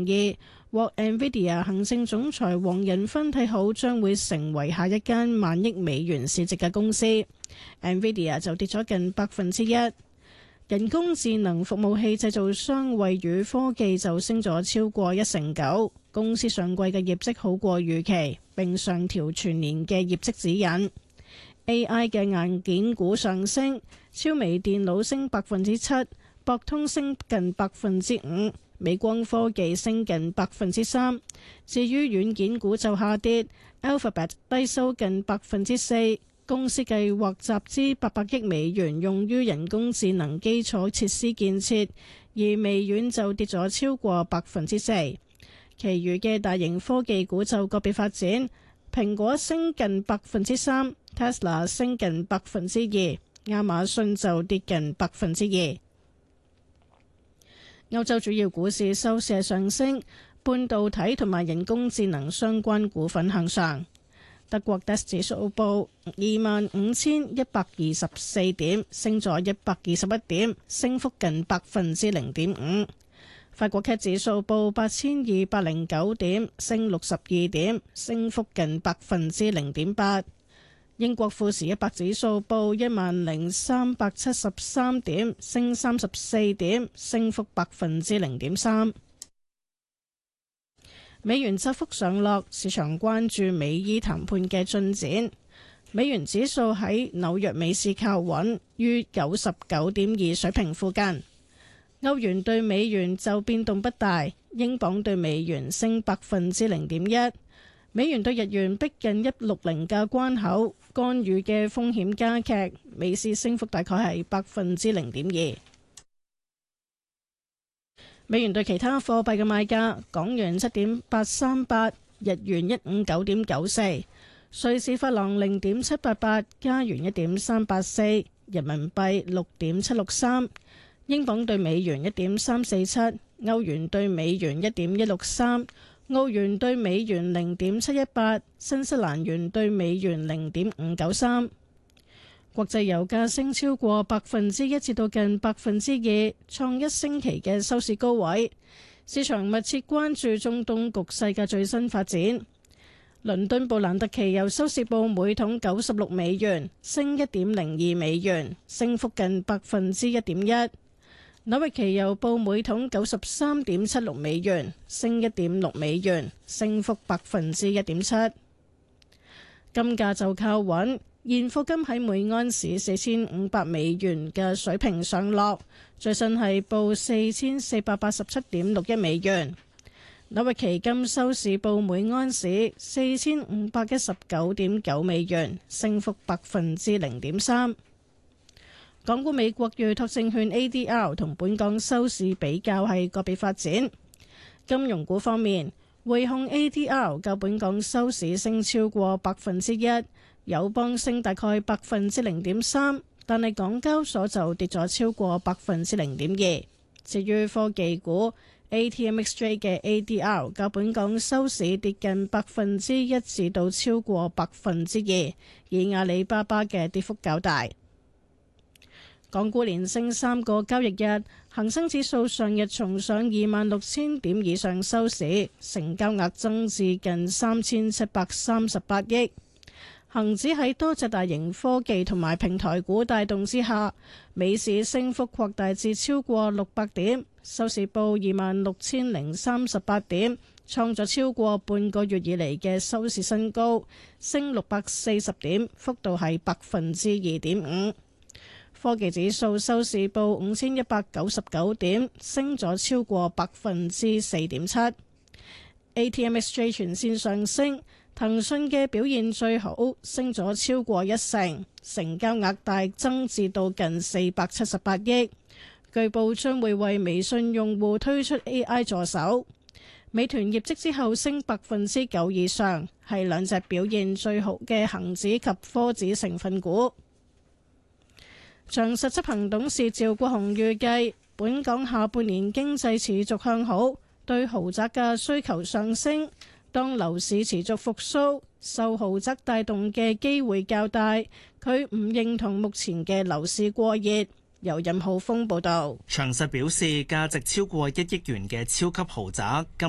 同意，獲 NVIDIA 行政總裁黃仁勳睇好，將會成為下一間萬億美元市值嘅公司。NVIDIA 就跌咗近1%。人工智能服務器製造商惠宇科技就升咗超過9%，公司上季嘅業績好過預期，並上調全年嘅業績指引。AI 嘅硬件股上升，超微電腦升7%，博通升近5%，美光科技升近3%。至於軟件股就下跌 ，Alphabet 低收近4%。公司計劃集資800億美元用於人工智能基礎設施建設，而微軟就跌咗超過4%。其餘嘅大型科技股就個別發展，蘋果升近3%， Tesla 升近2%，亞馬遜就跌近2%。歐洲主要股市收市上升，半導體同埋人工智能相關股份向上。德國 DAX 指數報25,124點，升咗121點，升幅近0.5%。法國 CAC 指數報8,209點，升62點，升幅近0.8%。英國富時100指數報10,373點，升34點，升幅0.3%。美元窄幅上落，市場關注美伊談判嘅進展。美元指數喺紐約美市靠穩於99.2水平附近。歐元對美元就變動不大，英鎊對美元升0.1%。美元對日元逼近160嘅關口，干預嘅風險加劇，美市升幅大概係0.2%。美元對其他貨幣嘅賣價：港元7.838，日元159.94，瑞士法郎0.788，加元1.384，人民幣6.763，英鎊對美元1.347，歐元對美元1.163，澳元對美元0.718，新西蘭元對美元0.593。國際油價升超過1%至到近2%，創一星期嘅收市高位。市場密切關注中東局勢嘅最新發展。倫敦布蘭特期油收市報每桶96美元，升1.02美元，升幅近1.1%。紐約期油報每桶93.76美元，升1.6美元，升幅1.7%。金價就靠穩。現貨金喺每安士4500美元嘅水平上落，最新係報4487.61美元。紐約期金收市報每安士4519.9美元，升幅0.3%。港股美國預託證券 ADR 同本港收市比較係個別發展。金融股方面，匯控 ADR 較本港收市升超過1%。友邦升大概0.3%，但係港交所就跌咗超過0.2%。至於科技股 ，ATMXJ 嘅 ADR 較本港收市跌近1%至到超過2%，而阿里巴巴嘅跌幅較大。港股連升3個交易日，恒生指數上日重上26,000點以上收市，成交額增至近3738億。恒指喺多隻大型科技同埋平台股帶動之下，美市升幅擴大至超過600點，收市報26,038點，創咗超過半個月以嚟嘅收市新高，升640點，幅度係2.5%。科技指數收市報5199點，升咗超過4.7%。ATMXJ 全線上升。騰訊嘅表現最好，升咗超過1成，成交額大增至到近478億。據報將會為微信用戶推出 AI 助手。美團業績之後升9%以上，係兩隻表現最好嘅恒指及科指成分股。長實執行董事趙國雄預計，本港下半年經濟持續向好，對豪宅嘅需求上升。當樓市持續復甦，受豪宅帶動嘅機會較大。佢唔認同目前嘅樓市過熱。由任浩峰報導。 長實表示，價值超過1億元嘅超級豪宅今